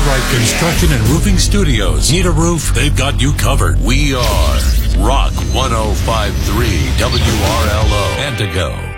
Allright Construction and Roofing Studios. Need a roof? They've got you covered. We are Rock 105.3 WRLO Antigo.